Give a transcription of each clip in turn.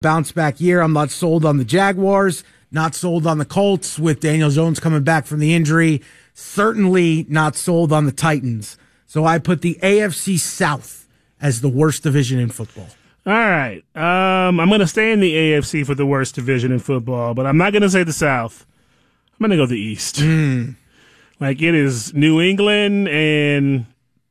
bounce back year. I'm not sold on the Jaguars, not sold on the Colts with Daniel Jones coming back from the injury, certainly not sold on the Titans. So I put the AFC South as the worst division in football. All right. I'm going to stay in the AFC for the worst division in football, but I'm not going to say the South. I'm going to go the East. Like, it is New England and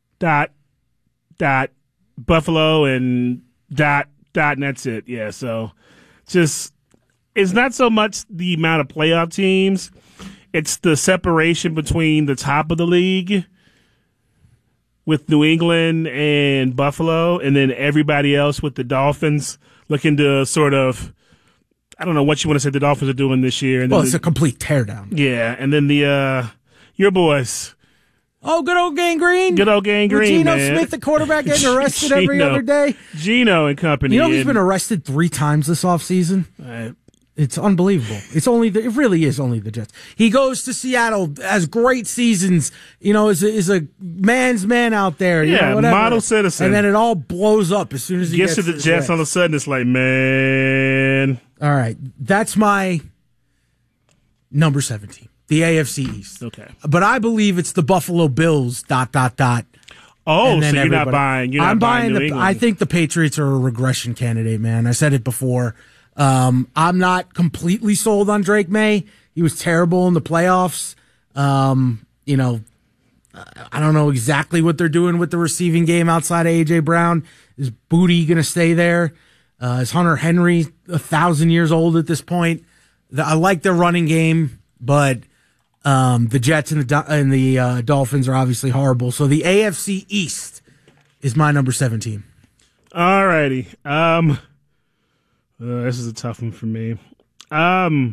Buffalo and and that's it. Yeah, so just it's not so much the amount of playoff teams, it's the separation between the top of the league with New England and Buffalo, and then everybody else with the Dolphins looking to sort of, I don't know what you want to say the Dolphins are doing this year. And well, it's a complete teardown. Yeah, and then your boys. Oh, good old Gang Green. Good old Gang Green, Geno man. Smith, the quarterback, getting arrested every other day. Geno and company. You know he's been arrested 3 times this offseason? It's unbelievable. It really is only the Jets. He goes to Seattle, has great seasons, is a man's man out there. Whatever. Model citizen. And then it all blows up as soon as he gets to the Jets. All of a sudden, it's like, man. All right. That's my number 17. The AFC East. Okay. But I believe it's the Buffalo Bills, ... Oh, so you're not buying. I'm buying New England. I think the Patriots are a regression candidate, man. I said it before. I'm not completely sold on Drake May. He was terrible in the playoffs. I don't know exactly what they're doing with the receiving game outside of A.J. Brown. Is Booty going to stay there? Is Hunter Henry 1,000 years old at this point? I like their running game, but the Jets and the Dolphins are obviously horrible. So the AFC East is my number 17. All righty. This is a tough one for me. The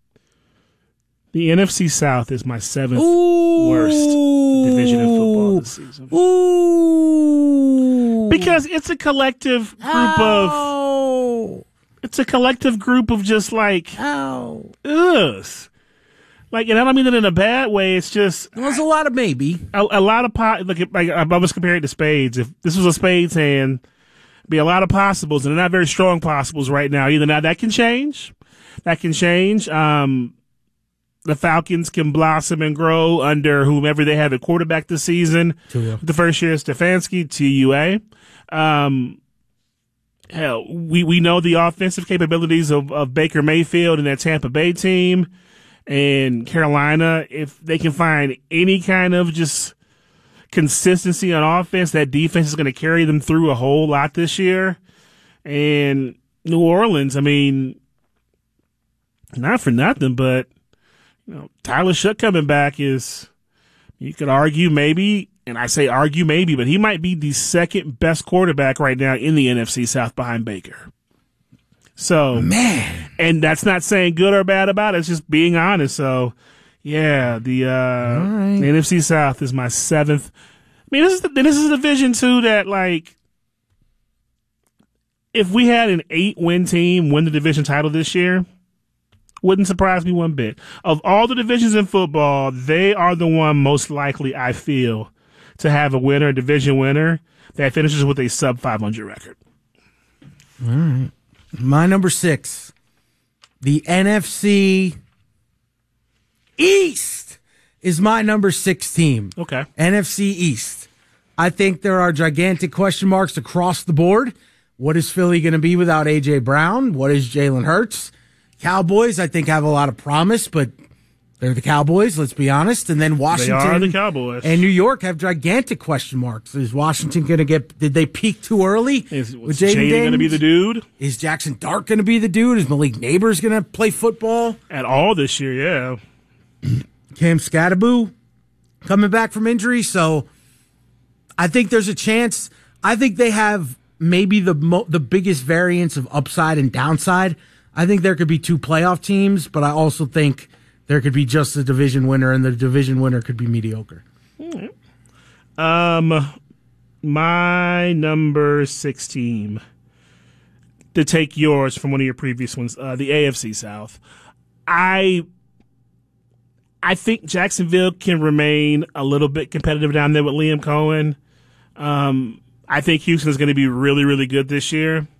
NFC South is my 7th worst division in football this season. Because it's a collective group of just like, ugh. Like, and I don't mean that in a bad way. It's just there's a lot of maybe a lot of like I was comparing it to spades. If this was a spades hand, it'd be a lot of possibles, and they're not very strong possibles right now either. Now that can change. The Falcons can blossom and grow under whomever they have at quarterback this season. The first year is Stefanski, TUA. Hell, we know the offensive capabilities of Baker Mayfield and that Tampa Bay team. And Carolina, if they can find any kind of just consistency on offense, that defense is going to carry them through a whole lot this year. And New Orleans, I mean, not for nothing, but Tyler Shough coming back is, you could argue maybe, and I say argue maybe, but he might be the second best quarterback right now in the NFC South behind Baker. So, man, and that's not saying good or bad about it. It's just being honest. So, yeah, the NFC South is my 7th. I mean, this is a division too that, like, if we had an 8-win team win the division title this year, wouldn't surprise me one bit. Of all the divisions in football, they are the one most likely, I feel, to have a division winner that finishes with a sub 500 record. All right. My number 6, the NFC East is my number 6 team. Okay. NFC East. I think there are gigantic question marks across the board. What is Philly going to be without A.J. Brown? What is Jalen Hurts? Cowboys, I think, have a lot of promise, but they're the Cowboys, let's be honest. And then Washington they are the Cowboys. And New York have gigantic question marks. Is Washington going to did they peak too early? Is Jaden going to be the dude? Is Jackson Dart going to be the dude? Is Malik Neighbors going to play football? At all this year, yeah. Cam Scatteraboo coming back from injury. So I think there's a chance. I think they have maybe the biggest variance of upside and downside. I think there could be 2 playoff teams, but I also think there could be just a division winner, and the division winner could be mediocre. My number 6 team, to take yours from one of your previous ones, the AFC South. I think Jacksonville can remain a little bit competitive down there with Liam Cohen. I think Houston is going to be really, really good this year.